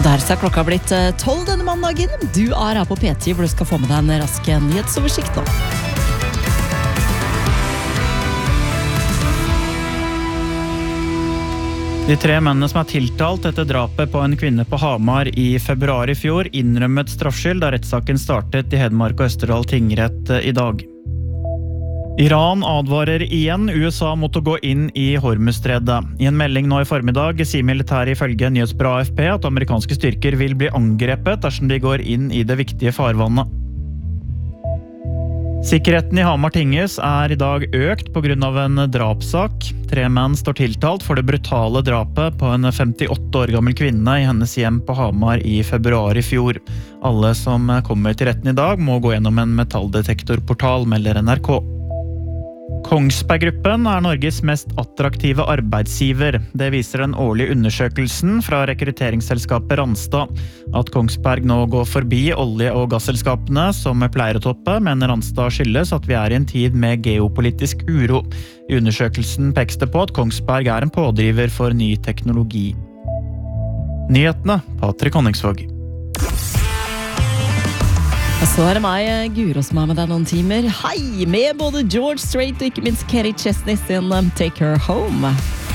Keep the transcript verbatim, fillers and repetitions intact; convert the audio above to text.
Der så er klokka blitt tolv denne mandagen. Du er her på P ti, hvor du skal få med deg en rask nyhetsoversikt nå. De tre mennene som er tiltalt etter drapet på en kvinne på Hamar i februar i fjor innrømmet straffskyld da rettssaken startet i Hedmark og Østerdal tingrett i dag. Iran advarer igjen U S A mot å gå inn i Hormuzstredet. I en melding nå i formiddag sier militæret ifølge nyhetsbyrået A F P at amerikanske styrker vil bli angrepet dersom de går inn i det viktige farvannet. Sikkerheten i Hamar tinghus er i dag økt på grunn av en drapssak. Tre menn står tiltalt for det brutale drapet på en femtiåtte år gammel kvinne i hennes hjem på Hamar i februar i fjor. Alle som kommer til retten i dag må gå gjennom en metalldetektorportal, melder N R K. Kongsberg Gruppen er Norges mest attraktive arbeidsgiver. Det viser den årlige undersøkelsen fra rekrutteringsselskapet Randstad. At Kongsberg nå går forbi olje- og gasselskapene som pleier å toppe, mener Randstad skyldes at vi er i en tid med geopolitisk uro. I undersøkelsen pekes det på at Kongsberg er en pådriver for ny teknologi. Nyhetene, Patrick Honningsvåg. Og så er det meg, Guro, som er med deg noen timer. Hei, med både George Strait og ikke minst Kerry Chesney sin Take Her Home.